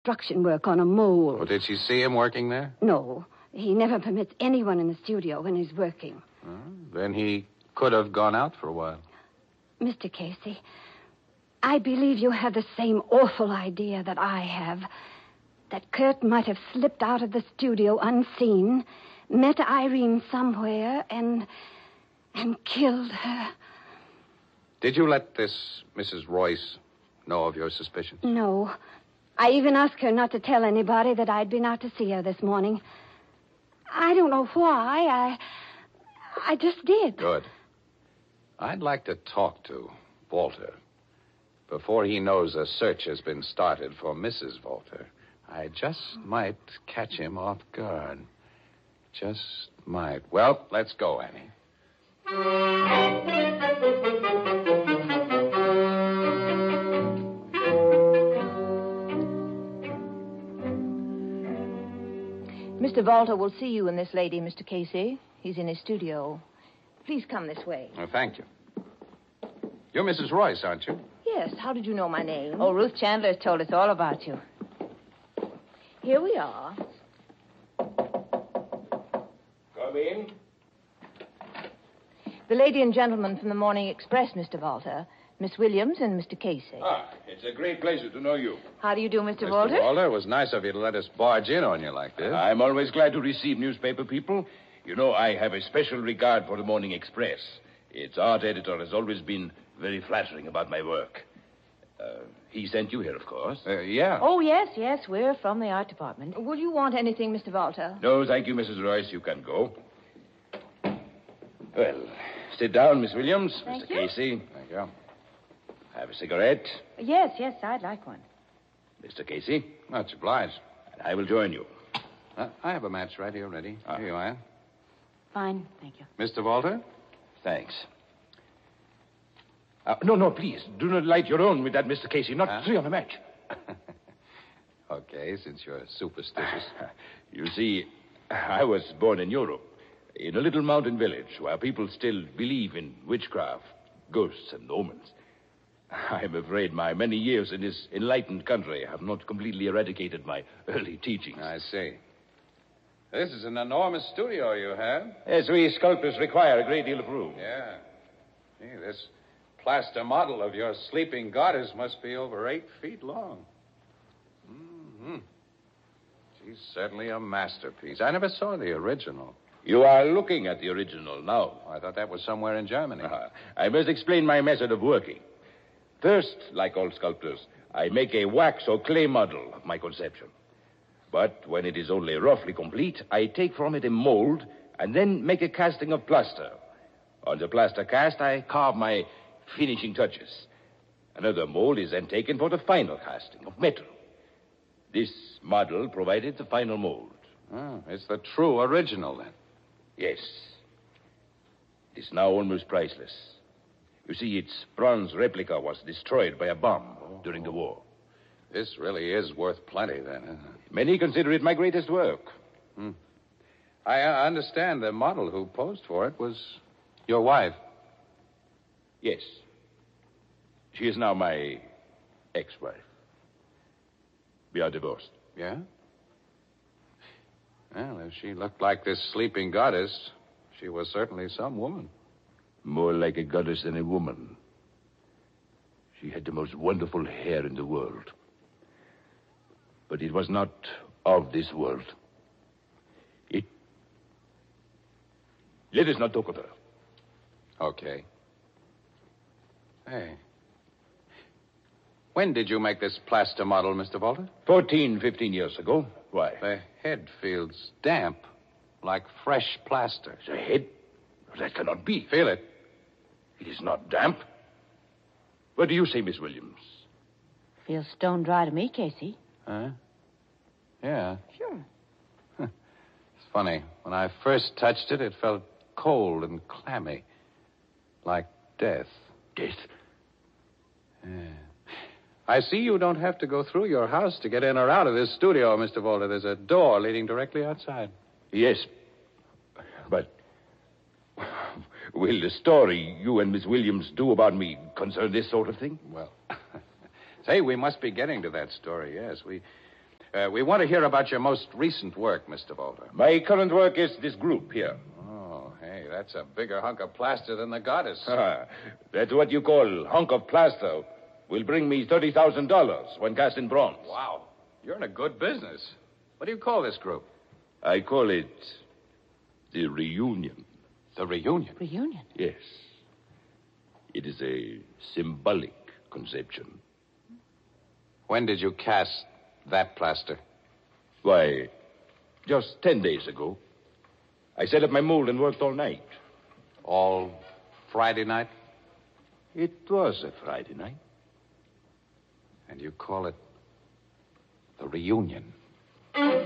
construction work on a mold. Well, did she see him working there? No. He never permits anyone in the studio when he's working. Then he could have gone out for a while. Mr. Casey, I believe you have the same awful idea that I have. That Kurt might have slipped out of the studio unseen, met Irene somewhere, and killed her. Did you let this Mrs. Royce know of your suspicions? No. I even asked her not to tell anybody that I'd been out to see her this morning. I don't know why. I just did. Good. I'd like to talk to Walter before he knows a search has been started for Mrs. Walter. I just might catch him off guard. Just might. Well, let's go, Annie. Mr. Walter will see you and this lady, Mr. Casey. He's in his studio. Please come this way. Thank you. You're Mrs. Royce, aren't you? Yes. How did you know my name? Oh, Ruth Chandler has told us all about you. Here we are. Come in. The lady and gentleman from the Morning Express, Mr. Walter. Miss Williams and Mr. Casey. It's a great pleasure to know you. How do you do, Mr. Walter? Mr. Walter, it was nice of you to let us barge in on you like this. I'm always glad to receive newspaper people. You know, I have a special regard for the Morning Express. Its art editor has always been very flattering about my work. He sent you here, of course. Yeah. Oh, yes. We're from the art department. Will you want anything, Mr. Walter? No, thank you, Mrs. Royce. You can go. Well, sit down, Miss Williams. Thank Mr. you. Casey. Thank you. Have a cigarette. Yes, I'd like one. Mr. Casey. Much obliged. And I will join you. I have a match right here ready. Here you are. Fine, thank you. Mr. Walter? Thanks. No, please. Do not light your own with that, Mr. Casey. Not three on a match. Okay, since you're superstitious. You see, I was born in Europe, in a little mountain village where people still believe in witchcraft, ghosts, and omens. I'm afraid my many years in this enlightened country have not completely eradicated my early teachings. I see. This is an enormous studio you have. Yes, we sculptors require a great deal of room. Yeah. Gee, this plaster model of your sleeping goddess must be over 8 feet long. Mm-hmm. She's certainly a masterpiece. I never saw the original. You are looking at the original now. I thought that was somewhere in Germany. I must explain my method of working. First, like all sculptors, I make a wax or clay model of my conception. But when it is only roughly complete, I take from it a mold and then make a casting of plaster. On the plaster cast, I carve my finishing touches. Another mold is then taken for the final casting of metal. This model provided the final mold. Oh, it's the true original, then. Yes. It is now almost priceless. You see, its bronze replica was destroyed by a bomb during the war. This really is worth plenty, then, isn't it? Many consider it my greatest work. I understand the model who posed for it was your wife. Yes. She is now my ex-wife. We are divorced. Yeah? Well, if she looked like this sleeping goddess, she was certainly some woman. More like a goddess than a woman. She had the most wonderful hair in the world. But it was not of this world. Let us not talk of her. Okay. Hey. When did you make this plaster model, Mr. Walter? 15 years ago. Why? The head feels damp, like fresh plaster. The head? That cannot be. Feel it. It is not damp. What do you say, Miss Williams? Feels stone dry to me, Casey. Huh? Yeah. Sure. It's funny. When I first touched it, it felt cold and clammy. Like death. Death? Yeah. I see you don't have to go through your house to get in or out of this studio, Mr. Walter. There's a door leading directly outside. Yes. But will the story you and Miss Williams do about me concern this sort of thing? Well, say, we must be getting to that story, yes. We want to hear about your most recent work, Mr. Volta. My current work is this group here. Oh, hey, that's a bigger hunk of plaster than the goddess. That's what you call hunk of plaster. Will bring me $30,000 when cast in bronze. Wow. You're in a good business. What do you call this group? I call it the reunion. The reunion. Reunion? Yes. It is a symbolic conception. When did you cast that plaster? Why, just 10 days ago. I set up my mold and worked all night. All Friday night? It was a Friday night. And you call it the reunion.